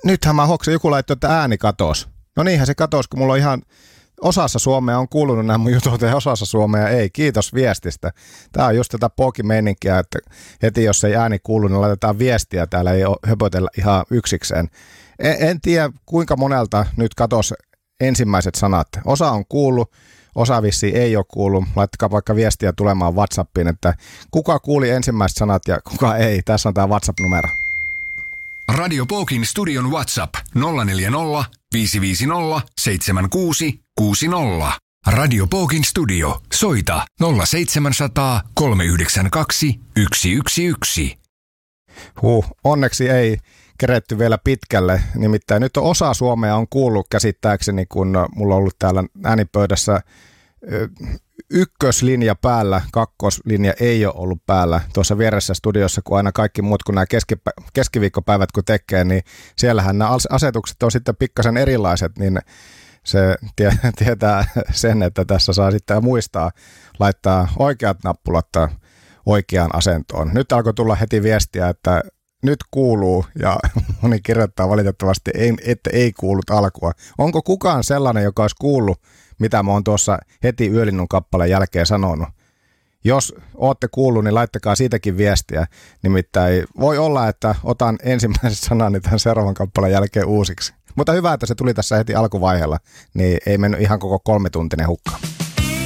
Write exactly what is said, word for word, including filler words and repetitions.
nythän mä hoksin, joku laittoi, että ääni katos. No niinhän se katos, kun mulla on ihan osassa Suomea on kuulunut nämä mun jutut ja osassa Suomea ei. Kiitos viestistä. Tää on just tätä pokimeininkiä, että heti jos ei ääni kuulu, niin laitetaan viestiä. Täällä ei ole höpötellä ihan yksikseen. En, en tiedä, kuinka monelta nyt katos ensimmäiset sanat. Osa on kuullut, osa vissiin ei ole kuullut. Laittakaa vaikka viestiä tulemaan WhatsAppiin, että kuka kuuli ensimmäiset sanat ja kuka ei. Tässä on tämä WhatsApp-numero. Radio Pokin studion WhatsApp nolla neljä nolla, viisi viisi nolla, seitsemän kuusi kuusi nolla. Radio Pokin studio. Soita nolla seitsemänsataa, kolme yhdeksän kaksi, yksi yksi yksi. Huh, onneksi ei keretty vielä pitkälle. Nimittäin nyt on osa Suomea on kuullut käsittääkseni, kun mulla on ollut täällä äänipöydässä ykköslinja päällä, kakkoslinja ei ole ollut päällä. Tuossa vieressä studiossa, kun aina kaikki muut kuin nämä keskipä- keskiviikkopäivät kun tekee, niin siellähän nämä asetukset on sitten pikkasen erilaiset, niin se tie- tietää sen, että tässä saa sitten muistaa laittaa oikeat nappulat oikeaan asentoon. Nyt alkoi tulla heti viestiä, että nyt kuuluu, ja moni kirjoittaa valitettavasti, että ei kuullut alkua. Onko kukaan sellainen, joka olisi kuullut, mitä mä oon tuossa heti Yölinnun kappaleen jälkeen sanonut? Jos ootte kuullut, niin laittakaa siitäkin viestiä. Nimittäin voi olla, että otan ensimmäisen sanani tämän seuraavan kappaleen jälkeen uusiksi. Mutta hyvä, että se tuli tässä heti alkuvaiheella, niin ei mennyt ihan koko kolmituntinen hukkaan.